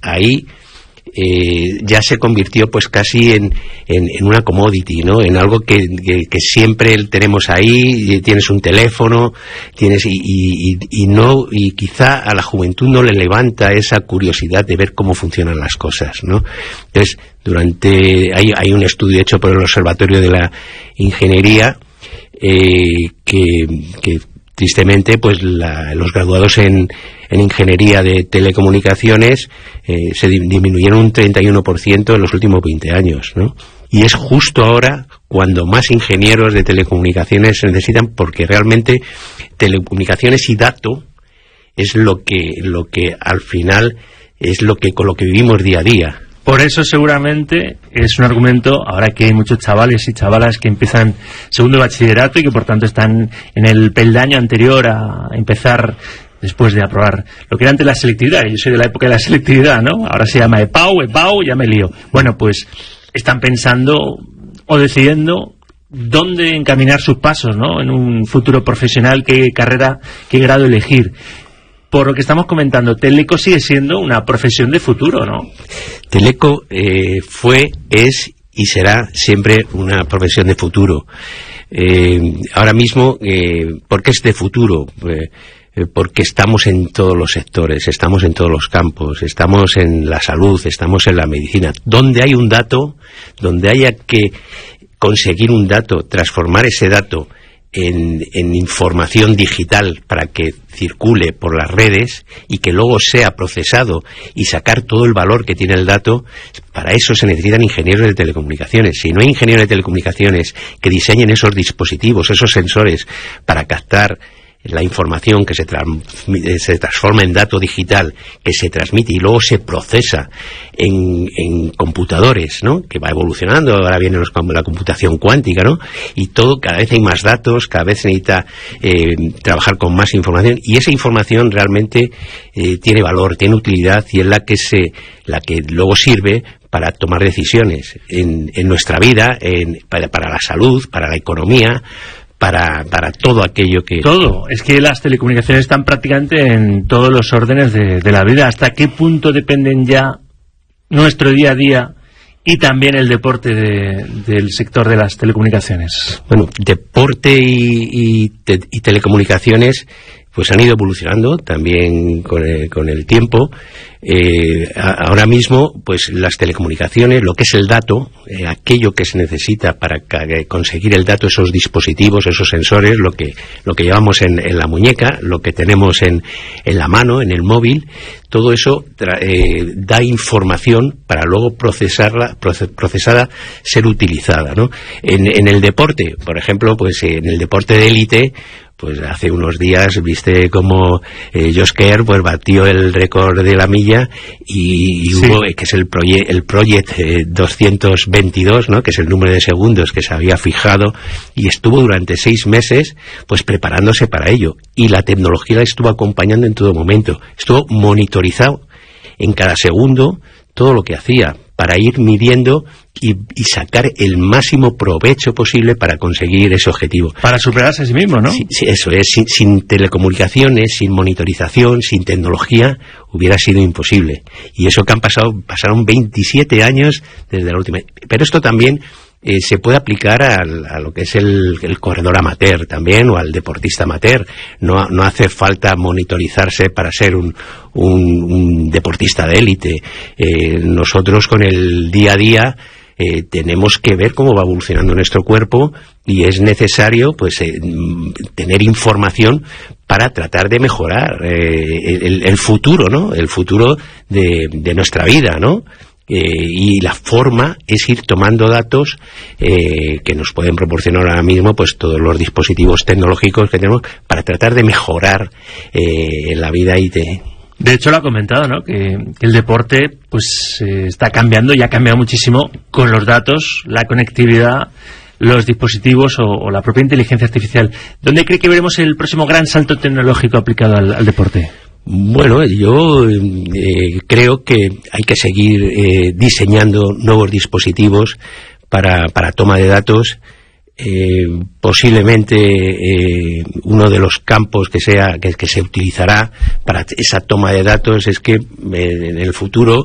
ahí ya se convirtió pues casi en una commodity, ¿no? En algo que siempre tenemos ahí. Tienes un teléfono, y quizá a la juventud no le levanta esa curiosidad de ver cómo funcionan las cosas, ¿no? Entonces, hay un estudio hecho por el Observatorio de la Ingeniería que tristemente pues los graduados en ingeniería de telecomunicaciones se disminuyeron un 31% en los últimos 20 años, ¿no? Y es justo ahora cuando más ingenieros de telecomunicaciones se necesitan, porque realmente telecomunicaciones y dato es lo que al final es con lo que vivimos día a día. Por eso seguramente es un argumento, ahora que hay muchos chavales y chavalas que empiezan segundo bachillerato y que por tanto están en el peldaño anterior a empezar después de aprobar lo que era antes la selectividad. Yo soy de la época de la selectividad, ¿no? Ahora se llama EPAU, ya me lío. Bueno, pues están pensando o decidiendo dónde encaminar sus pasos, ¿no? En un futuro profesional, qué carrera, qué grado elegir. Por lo que estamos comentando, Teleco sigue siendo una profesión de futuro, ¿no? Teleco fue, es y será siempre una profesión de futuro. Ahora mismo, ¿por qué es de futuro? Porque estamos en todos los sectores, estamos en todos los campos, estamos en la salud, estamos en la medicina. Donde hay un dato, donde haya que conseguir un dato, transformar ese dato en información digital para que circule por las redes y que luego sea procesado y sacar todo el valor que tiene el dato, para eso se necesitan ingenieros de telecomunicaciones. Si no hay ingenieros de telecomunicaciones que diseñen esos dispositivos, esos sensores para captar la información que se transforma en dato digital, que se transmite y luego se procesa en computadores, ¿no? Que va evolucionando, ahora viene la computación cuántica, ¿no? Y todo, cada vez hay más datos, cada vez se necesita trabajar con más información, y esa información realmente tiene valor, tiene utilidad, y es la que luego sirve para tomar decisiones en nuestra vida, para la salud, para la economía, para todo aquello que... Todo. Es que las telecomunicaciones están prácticamente en todos los órdenes de la vida. ¿Hasta qué punto dependen ya nuestro día a día y también el deporte del sector de las telecomunicaciones? Bueno, deporte y telecomunicaciones pues han ido evolucionando también con el tiempo. Ahora mismo, pues las telecomunicaciones, lo que es el dato, aquello que se necesita para conseguir el dato, esos dispositivos, esos sensores, lo que llevamos en la muñeca, lo que tenemos en la mano, en el móvil, todo eso da información para luego procesada, ser utilizada, ¿no? En el deporte, por ejemplo, pues en el deporte de élite, pues hace unos días viste como Josh Kerr pues batió el récord de la milla y sí. Hubo, que es el Project 222, ¿no? Que es el número de segundos que se había fijado, y estuvo durante 6 meses pues preparándose para ello, y la tecnología la estuvo acompañando en todo momento, estuvo monitorizado en cada segundo todo lo que hacía, para ir midiendo y sacar el máximo provecho posible para conseguir ese objetivo. Para superarse a sí mismo, ¿no? Sí, eso es. Sin telecomunicaciones, sin monitorización, sin tecnología, hubiera sido imposible. Y eso que pasaron 27 años desde la última. Pero esto también se puede aplicar a lo que es el corredor amateur también, o al deportista amateur. No hace falta monitorizarse para ser un deportista de élite. Nosotros con el día a día tenemos que ver cómo va evolucionando nuestro cuerpo, y es necesario pues tener información para tratar de mejorar el futuro, ¿no? El futuro de nuestra vida, ¿no? Y la forma es ir tomando datos que nos pueden proporcionar ahora mismo pues todos los dispositivos tecnológicos que tenemos para tratar de mejorar la vida De hecho, lo ha comentado, ¿no? Que el deporte pues está cambiando, y ha cambiado muchísimo con los datos, la conectividad, los dispositivos o la propia inteligencia artificial. ¿Dónde cree que veremos el próximo gran salto tecnológico aplicado al deporte? Bueno, yo creo que hay que seguir diseñando nuevos dispositivos para toma de datos. Posiblemente uno de los campos que se utilizará para esa toma de datos es que en el futuro